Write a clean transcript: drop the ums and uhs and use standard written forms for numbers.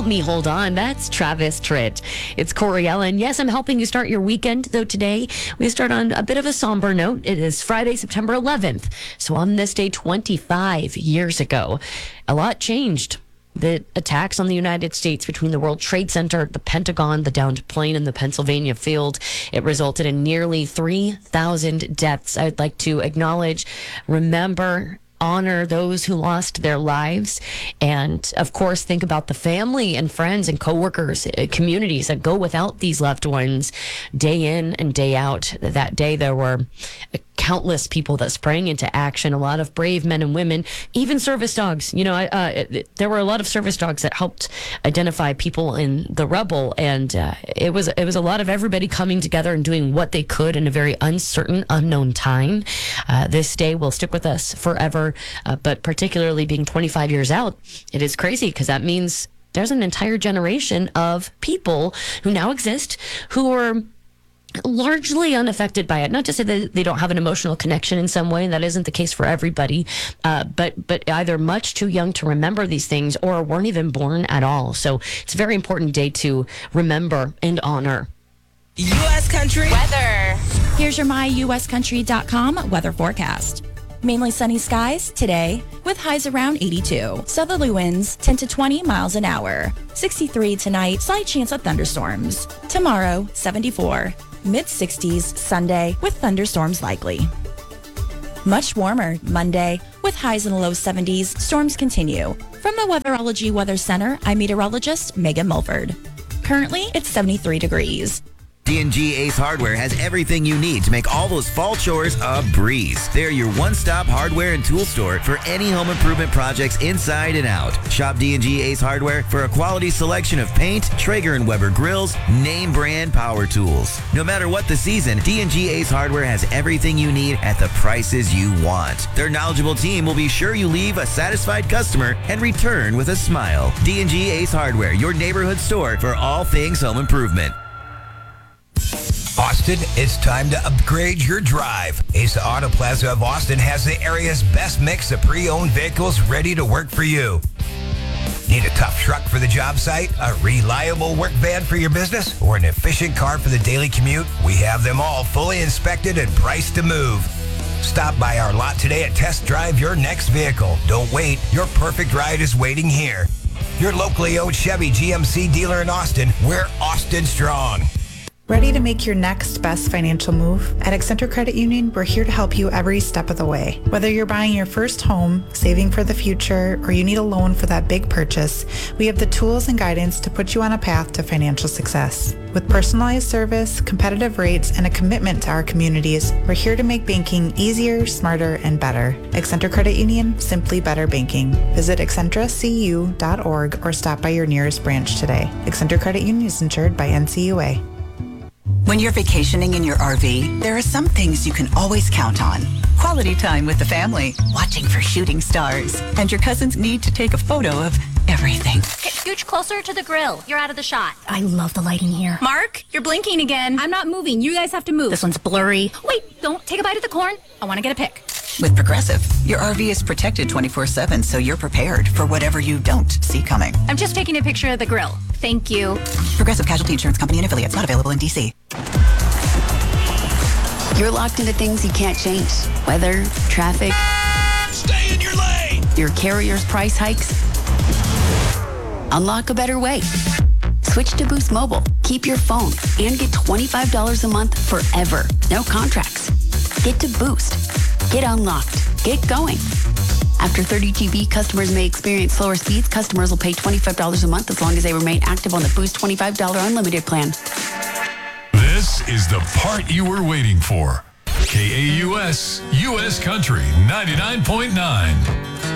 Me Hold On. That's Travis Tritt. It's Coriella. And yes, I'm helping you start your weekend, though today we start on a bit of a somber note. It is Friday, September 11th. So on this day 25 years ago, a lot changed. The attacks on the United States between the World Trade Center, the Pentagon, the downed plane, and the Pennsylvania field, it resulted in nearly 3,000 deaths. I'd like to acknowledge, remember, honor those who lost their lives, and of course think about the family and friends and coworkers, communities that go without these loved ones day in and day out. That day there were countless people that sprang into action, a lot of brave men and women, even service dogs. There were a lot of service dogs that helped identify people in the rubble, and it was a lot of everybody coming together and doing what they could in a very uncertain, unknown time. This day will stick with us forever, but particularly being 25 years out, it is crazy because that means there's an entire generation of people who now exist who are largely unaffected by it. Not to say that they don't have an emotional connection in some way, and that isn't the case for everybody, but either much too young to remember these things or weren't even born at all. So it's a very important day to remember and honor. U.S. Country weather. Here's your myuscountry.com weather forecast. Mainly sunny skies today with highs around 82. Southerly winds 10 to 20 miles an hour. 63 tonight, slight chance of thunderstorms. Tomorrow, 74. Mid-60s Sunday with thunderstorms likely. Much warmer Monday with highs in the low 70s. Storms continue. From the Weatherology Weather Center, I'm meteorologist Megan Mulford. Currently, it's 73 degrees. D&G Ace Hardware has everything you need to make all those fall chores a breeze. They're your one-stop hardware and tool store for any home improvement projects inside and out. Shop D&G Ace Hardware for a quality selection of paint, Traeger & Weber grills, name brand power tools. No matter what the season, D&G Ace Hardware has everything you need at the prices you want. Their knowledgeable team will be sure you leave a satisfied customer and return with a smile. D&G Ace Hardware, your neighborhood store for all things home improvement. Austin, it's time to upgrade your drive. Asa Auto Plaza of Austin has the area's best mix of pre-owned vehicles ready to work for you. Need a tough truck for the job site, a reliable work van for your business, or an efficient car for the daily commute? We have them all fully inspected and priced to move. Stop by our lot today and test drive your next vehicle. Don't wait. Your perfect ride is waiting here. Your locally owned Chevy GMC dealer in Austin. We're Austin strong. Ready to make your next best financial move? At Accenture Credit Union, we're here to help you every step of the way. Whether you're buying your first home, saving for the future, or you need a loan for that big purchase, we have the tools and guidance to put you on a path to financial success. With personalized service, competitive rates, and a commitment to our communities, we're here to make banking easier, smarter, and better. Accenture Credit Union, simply better banking. Visit accentracu.org or stop by your nearest branch today. Accenture Credit Union is insured by NCUA. When you're vacationing in your RV, there are some things you can always count on. Quality time with the family, watching for shooting stars, and your cousin's need to take a photo of everything. Okay, scooch closer to the grill. You're out of the shot. I love the lighting here. Mark, you're blinking again. I'm not moving. You guys have to move. This one's blurry. Wait, don't take a bite of the corn. I want to get a pic. With Progressive, your RV is protected 24/7, so you're prepared for whatever you don't see coming. I'm just taking a picture of the grill. Thank you. Progressive Casualty Insurance Company and affiliates, not available in D.C. You're locked into things you can't change. Weather, traffic. Stay in your lane! Your carrier's price hikes. Unlock a better way. Switch to Boost Mobile. Keep your phone and get $25 a month forever. No contracts. Get to Boost. Get unlocked. Get going. After 30 GB, customers may experience slower speeds. Customers will pay $25 a month as long as they remain active on the Boost $25 unlimited plan. This is the part you were waiting for. KAUS, U.S. Country 99.9.